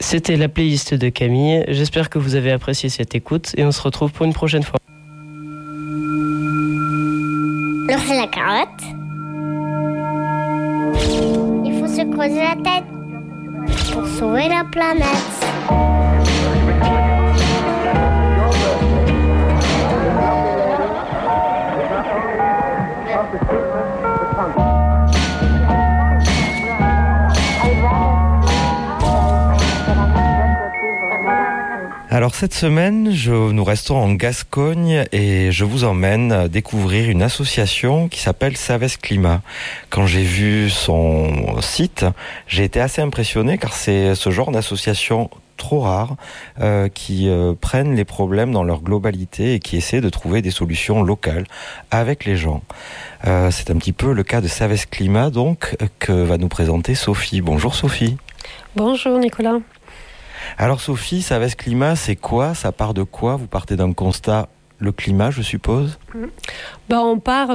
C'était la playlist de Camille. J'espère que vous avez apprécié cette écoute et on se retrouve pour une prochaine fois. Alors c'est la carotte. Il faut se creuser la tête pour sauver la planète. Alors cette semaine, nous restons en Gascogne et je vous emmène découvrir une association qui s'appelle Savès Climat. Quand j'ai vu son site, j'ai été assez impressionné car c'est ce genre d'association trop rare qui prennent les problèmes dans leur globalité et qui essaient de trouver des solutions locales avec les gens. C'est un petit peu le cas de Savès Climat donc que va nous présenter Sophie. Bonjour Sophie. Bonjour Nicolas. Alors Sophie, Savès Climat, c'est quoi? Ça part de quoi? Vous partez d'un constat, le climat, je suppose? On part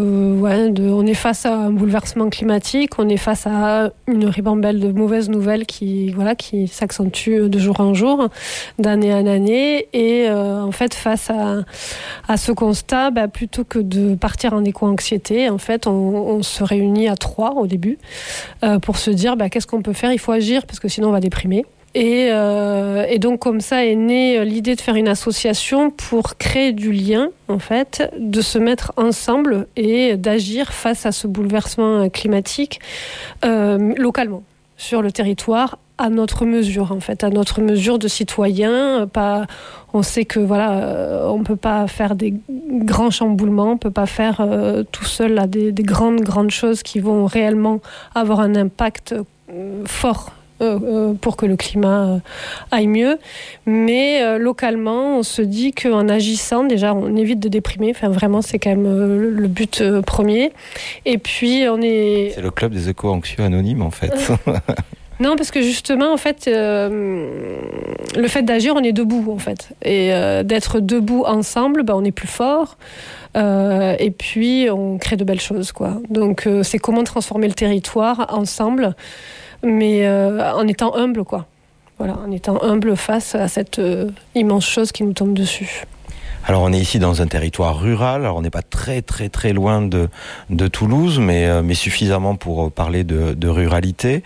on est face à un bouleversement climatique, on est face à une ribambelle de mauvaises nouvelles qui s'accentue de jour en jour, d'année en année. Et en fait, face à ce constat, plutôt que de partir en éco-anxiété, en fait, on se réunit à 3 au début pour se dire qu'est-ce qu'on peut faire? Il faut agir parce que sinon on va déprimer. Et donc comme ça est née l'idée de faire une association pour créer du lien, en fait, de se mettre ensemble et d'agir face à ce bouleversement climatique localement, sur le territoire, à notre mesure, en fait, à notre mesure de citoyens. On sait que on peut pas faire des grands chamboulements, on peut pas faire tout seul là, des grandes choses qui vont réellement avoir un impact fort pour que le climat aille mieux. Mais localement, on se dit qu'en agissant, déjà, on évite de déprimer. Enfin, vraiment, c'est quand même le but premier. Et puis, C'est le club des éco-anxieux anonymes, en fait. Non, parce que justement, en fait, le fait d'agir, on est debout, en fait. Et d'être debout ensemble, on est plus fort. Et puis, on crée de belles choses, quoi. Donc, c'est comment transformer le territoire ensemble, mais en étant humble, quoi. Voilà, en étant humble face à cette immense chose qui nous tombe dessus. Alors on est ici dans un territoire rural, alors on n'est pas très très très loin de Toulouse, mais suffisamment pour parler de ruralité.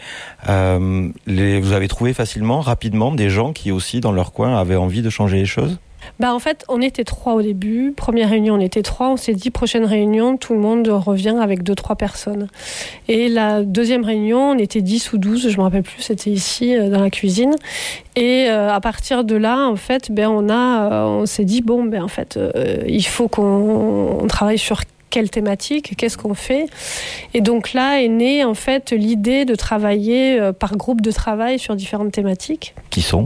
Vous avez trouvé facilement, rapidement, des gens qui aussi dans leur coin avaient envie de changer les choses? En fait, on était 3 au début. Première réunion, on était 3. On s'est dit, prochaine réunion, tout le monde revient avec 2-3 personnes. Et la deuxième réunion, on était 10 ou 12, je ne me rappelle plus, c'était ici, dans la cuisine. Et à partir de là, en fait, on s'est dit, en fait, il faut qu'on travaille sur quelle thématique, qu'est-ce qu'on fait. Et donc là est née en fait l'idée de travailler par groupe de travail sur différentes thématiques.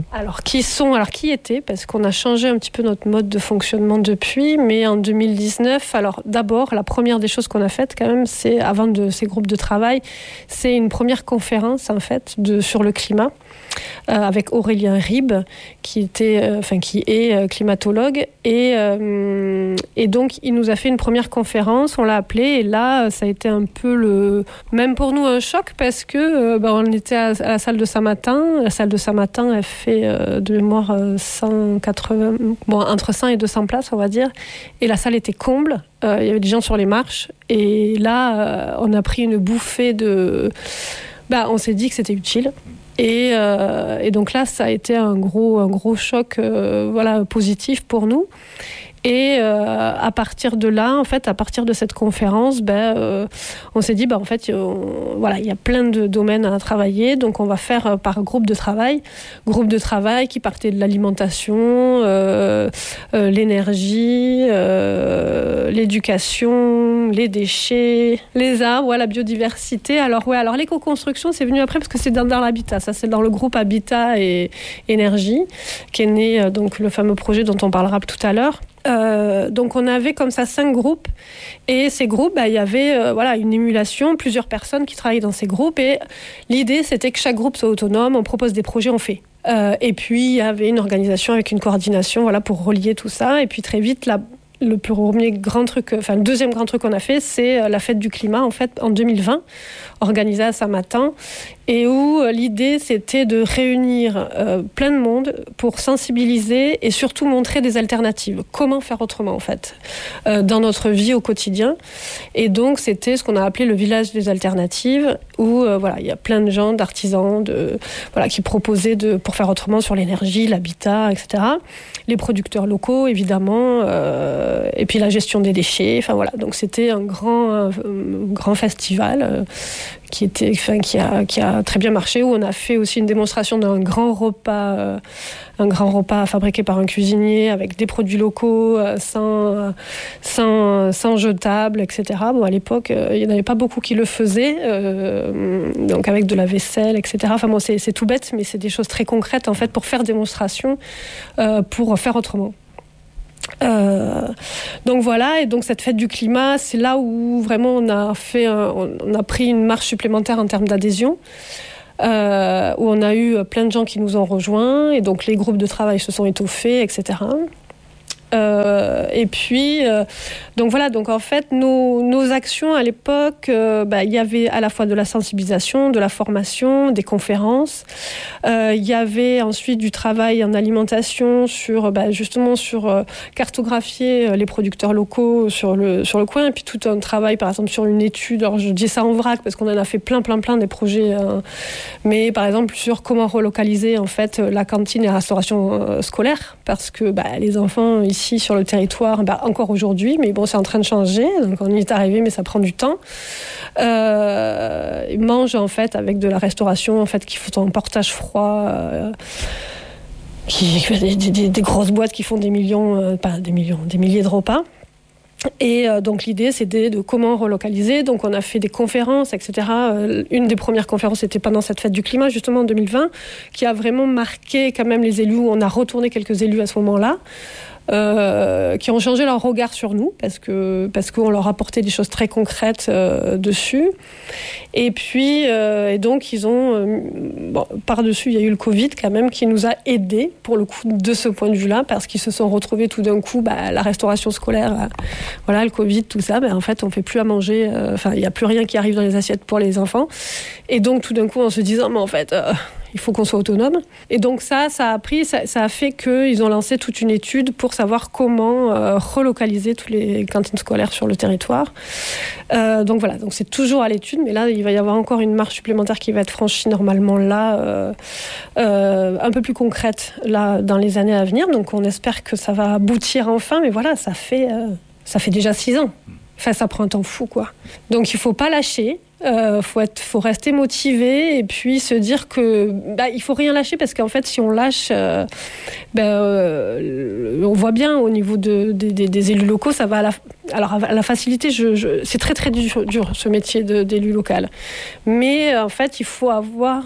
Qui étaient, parce qu'on a changé un petit peu notre mode de fonctionnement depuis, mais en 2019, alors d'abord, la première des choses qu'on a faites quand même, c'est, avant de ces groupes de travail, c'est une première conférence en fait sur le climat, avec Aurélien Ribes, qui est climatologue, et donc il nous a fait une première conférence, on l'a appelé, et là ça a été un peu même pour nous un choc, parce que on était à la salle de Saint-Martin. La salle de Saint-Martin, elle fait de mémoire 180, entre 100 et 200 places, on va dire, et la salle était comble. Il y avait des gens sur les marches, et là on a pris une bouffée on s'est dit que c'était utile. Et donc là, ça a été un gros choc positif pour nous. Et à partir de là, en fait, à partir de cette conférence, on s'est dit, en fait, il y a plein de domaines à travailler, donc on va faire par groupe de travail qui partait de l'alimentation, l'énergie, l'éducation, les déchets, les arbres, la biodiversité. Alors l'éco-construction, c'est venu après parce que c'est dans l'habitat. Ça, c'est dans le groupe Habitat et Énergie qu'est né donc le fameux projet dont on parlera tout à l'heure. Donc on avait comme ça 5 groupes, et ces groupes, il y avait une émulation, plusieurs personnes qui travaillaient dans ces groupes, et l'idée c'était que chaque groupe soit autonome, on propose des projets, on fait. Et puis il y avait une organisation avec une coordination pour relier tout ça, et puis très vite le deuxième grand truc qu'on a fait, c'est la fête du climat en fait en 2020, organisée à Saint-Martin. et où l'idée c'était de réunir plein de monde pour sensibiliser et surtout montrer des alternatives. Comment faire autrement en fait dans notre vie au quotidien. Et donc c'était ce qu'on a appelé le village des alternatives où il y a plein de gens, d'artisans, qui proposaient pour faire autrement sur l'énergie, l'habitat, etc. Les producteurs locaux évidemment, et puis la gestion des déchets. Donc c'était un grand festival qui a très bien marché, où on a fait aussi une démonstration d'un grand repas fabriqué par un cuisinier avec des produits locaux, sans jetables, etc. Bon, à l'époque, il n'y en avait pas beaucoup qui le faisaient, donc avec de la vaisselle, etc. C'est tout bête, mais c'est des choses très concrètes en fait pour faire démonstration, pour faire autrement. Donc voilà, et donc cette fête du climat, c'est là où vraiment on a pris une marche supplémentaire en termes d'adhésion, où on a eu plein de gens qui nous ont rejoints, et donc les groupes de travail se sont étoffés, etc. Et puis, donc en fait, nos actions à l'époque, il y avait à la fois de la sensibilisation, de la formation, des conférences. Il y avait ensuite du travail en alimentation sur cartographier les producteurs locaux sur le coin, et puis tout un travail, par exemple, sur une étude. Alors je dis ça en vrac parce qu'on en a fait plein des projets, mais par exemple sur comment relocaliser en fait la cantine et la restauration scolaire, parce que les enfants ici sur le territoire, encore aujourd'hui, mais bon, c'est en train de changer, donc on y est arrivé, mais ça prend du temps. Ils mangent en fait avec de la restauration en fait qui font un portage froid, des grosses boîtes qui font des milliers de repas. Et donc l'idée c'était de comment relocaliser. Donc on a fait des conférences, etc. Une des premières conférences était pendant cette fête du climat, justement en 2020, qui a vraiment marqué quand même les élus. On a retourné quelques élus à ce moment-là, qui ont changé leur regard sur nous parce qu'on leur apportait des choses très concrètes dessus. Et puis donc ils ont par-dessus, il y a eu le Covid quand même qui nous a aidés pour le coup de ce point de vue-là, parce qu'ils se sont retrouvés tout d'un coup, la restauration scolaire, le Covid, tout ça, en fait on fait plus à manger, il y a plus rien qui arrive dans les assiettes pour les enfants, et donc tout d'un coup en se disant mais en fait il faut qu'on soit autonome. Et donc ça a fait qu'ils ont lancé toute une étude pour savoir comment relocaliser toutes les cantines scolaires sur le territoire. Donc voilà, donc c'est toujours à l'étude, mais là il va y avoir encore une marche supplémentaire qui va être franchie normalement là, un peu plus concrète là dans les années à venir. Donc on espère que ça va aboutir enfin, mais voilà, ça fait déjà 6 ans. Enfin, ça prend un temps fou, quoi. Donc il faut pas lâcher. Faut rester motivé, et puis se dire que il faut rien lâcher, parce qu'en fait si on lâche, on voit bien au niveau des élus locaux, ça va à la facilité. C'est très très dur ce métier d'élu local, mais en fait il faut avoir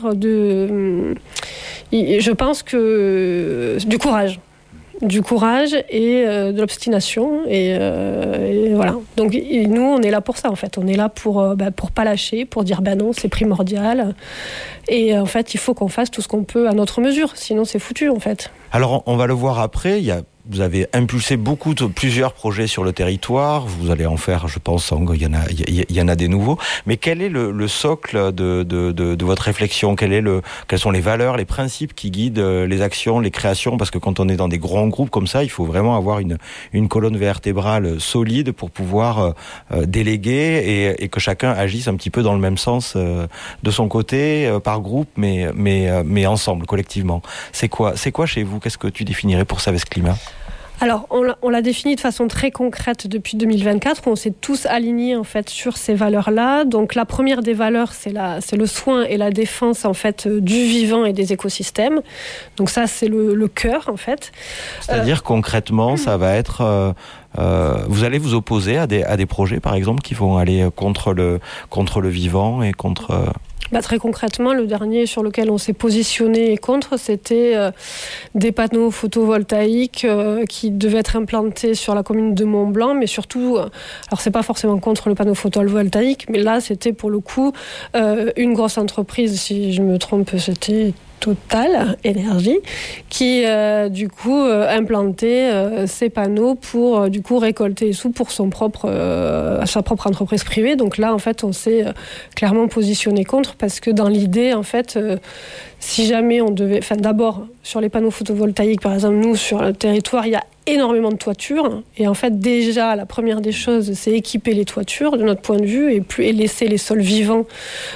je pense que du courage et de l'obstination, et voilà. Donc nous on est là pour ça en fait, on est là pour pas lâcher, pour dire non, c'est primordial, et en fait il faut qu'on fasse tout ce qu'on peut à notre mesure, sinon c'est foutu en fait. Alors on va le voir après, vous avez impulsé plusieurs projets sur le territoire. Vous allez en faire, je pense, il y en a des nouveaux. Mais quel est le socle de votre réflexion ? Quelles sont les valeurs, les principes qui guident les actions, les créations ? Parce que quand on est dans des grands groupes comme ça, il faut vraiment avoir une colonne vertébrale solide pour pouvoir déléguer et que chacun agisse un petit peu dans le même sens de son côté, par groupe, mais ensemble, collectivement. C'est quoi chez vous ? Qu'est-ce que tu définirais pour Savès Climat ? Alors, on l'a défini de façon très concrète depuis 2024, où on s'est tous alignés en fait sur ces valeurs-là. Donc, la première des valeurs, c'est le soin et la défense en fait du vivant et des écosystèmes. Donc ça, c'est le cœur en fait. C'est-à-dire concrètement, ça va être vous allez vous opposer à des projets, par exemple, qui vont aller contre le vivant et contre. Très concrètement, le dernier sur lequel on s'est positionné contre, c'était des panneaux photovoltaïques qui devaient être implantés sur la commune de Mont-Blanc, mais surtout, alors c'est pas forcément contre le panneau photovoltaïque, mais là c'était pour le coup une grosse entreprise, si je me trompe, c'était Total Énergie, qui du coup implantait ces panneaux pour du coup récolter les sous pour sa propre entreprise privée. Donc là, en fait, on s'est clairement positionné contre, parce que dans l'idée, en fait, si jamais on devait... Enfin, d'abord, sur les panneaux photovoltaïques, par exemple, nous, sur le territoire, il y a énormément de toitures. Et en fait, déjà, la première des choses, c'est équiper les toitures, de notre point de vue, et laisser les sols vivants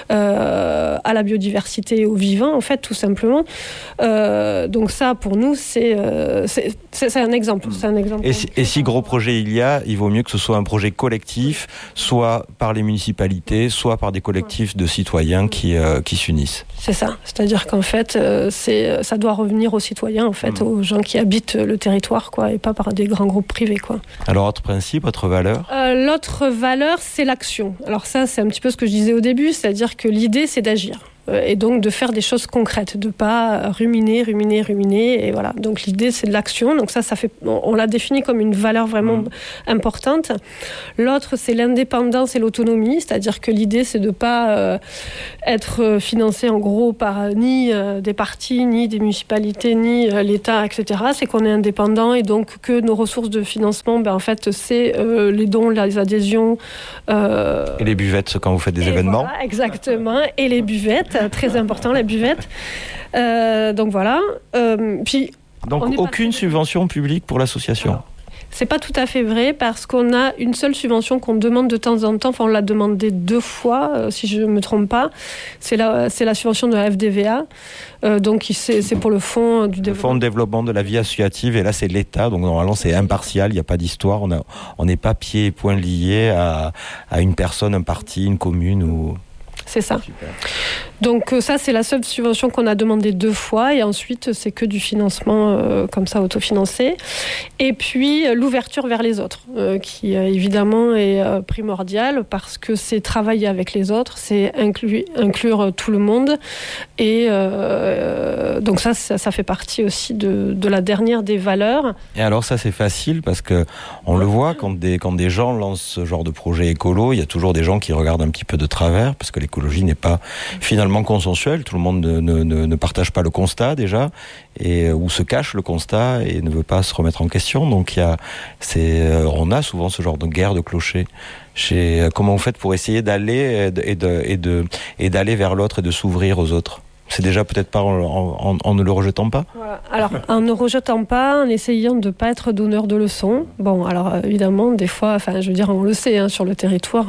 à la biodiversité et aux vivants, en fait, tout simplement. Donc ça, pour nous, c'est un exemple. C'est un exemple. Et si gros projet il vaut mieux que ce soit un projet collectif, soit par les municipalités, soit par des collectifs de citoyens qui s'unissent. C'est ça. C'est-à-dire qu'en fait, ça doit revenir aux citoyens, en fait, aux gens qui habitent le territoire, quoi, et pas par des grands groupes privés, quoi. Alors, autre principe, autre valeur ? L'autre valeur, c'est l'action. Alors ça, c'est un petit peu ce que je disais au début, c'est-à-dire que l'idée, c'est d'agir. Et donc de faire des choses concrètes, de pas ruminer, et voilà. Donc l'idée, c'est de l'action. Donc ça fait, on l'a défini comme une valeur vraiment importante. L'autre, c'est l'indépendance et l'autonomie, c'est-à-dire que l'idée, c'est de pas être financé en gros par ni des partis, ni des municipalités, ni l'État, etc. C'est qu'on est indépendant, et donc que nos ressources de financement, en fait, c'est les dons, les adhésions. Et les buvettes quand vous faites des événements. Voilà, exactement. Et les buvettes. Très important, la buvette. Donc voilà. Donc aucune subvention publique pour l'association. Alors, c'est pas tout à fait vrai, parce qu'on a une seule subvention qu'on demande de temps en temps. Enfin, on l'a demandé 2 fois, si je ne me trompe pas. C'est la subvention de la FDVA. Donc c'est pour le fonds du développement. Le fonds de développement de la vie associative, et là c'est l'État, donc normalement c'est impartial, il n'y a pas d'histoire, on n'est pas pieds et poings liés à une personne, un parti, une commune ou... C'est ça. Super. Donc ça, c'est la seule subvention qu'on a demandé 2 fois, et ensuite c'est que du financement comme ça, autofinancé. Et puis l'ouverture vers les autres, qui évidemment est primordiale, parce que c'est travailler avec les autres, c'est inclure tout le monde, et donc ça fait partie aussi de la dernière des valeurs. Et alors ça, c'est facile, parce que on le voit quand des gens lancent ce genre de projet écolo, il y a toujours des gens qui regardent un petit peu de travers, parce que l'écologie n'est pas finalement consensuelle, tout le monde ne partage pas le constat déjà, ou se cache le constat et ne veut pas se remettre en question. Donc on a souvent ce genre de guerre de clochers. Comment vous faites pour essayer d'aller et d'aller vers l'autre et de s'ouvrir aux autres ? C'est déjà peut-être pas en ne le rejetant pas. Voilà. Alors, en ne rejetant pas, en essayant de ne pas être donneur de leçons. Bon, alors évidemment, des fois, enfin, je veux dire, on le sait, sur le territoire,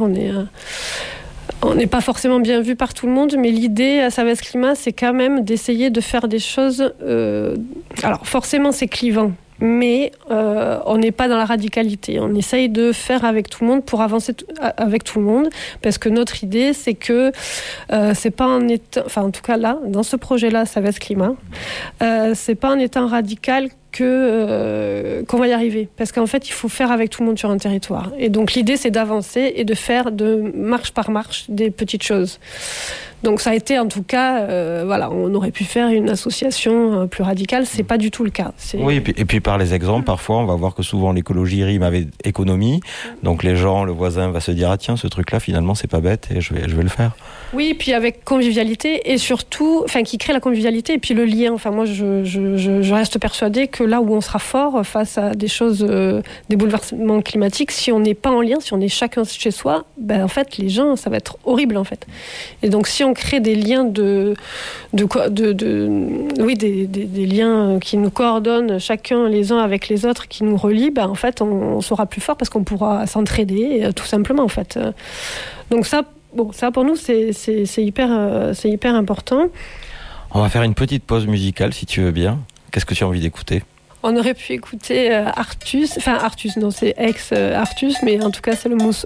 on n'est pas forcément bien vu par tout le monde, mais l'idée à Savès Climat, c'est quand même d'essayer de faire des choses... Alors, forcément, c'est clivant, mais on n'est pas dans la radicalité. On essaye de faire avec tout le monde pour avancer avec tout le monde, parce que notre idée, c'est que c'est pas en étant... Enfin, en tout cas, là, dans ce projet-là, Savès Climat, c'est pas en étant radical qu'on va y arriver, parce qu'en fait il faut faire avec tout le monde sur un territoire, et donc l'idée c'est d'avancer et de faire de marche par marche des petites choses. Donc ça a été en tout cas voilà, on aurait pu faire une association plus radicale, c'est pas du tout le cas. Oui, et puis par les exemples, parfois on va voir que souvent l'écologie rime avec économie, donc le voisin va se dire tiens, ce truc là finalement c'est pas bête et je vais le faire. Oui, puis avec convivialité, et surtout qui crée la convivialité et puis le lien. Enfin moi je reste persuadée que là où on sera fort face à des choses, des bouleversements climatiques, si on n'est pas en lien, si on est chacun chez soi, en fait les gens, ça va être horrible en fait. Et donc si on crée des liens des liens qui nous coordonnent chacun les uns avec les autres, qui nous relient, en fait on sera plus fort, parce qu'on pourra s'entraider tout simplement en fait. Donc ça pour nous c'est hyper important. On va faire une petite pause musicale si tu veux bien. Qu'est-ce que tu as envie d'écouter ? On aurait pu écouter Artus, non c'est ex-Artus, mais en tout cas c'est le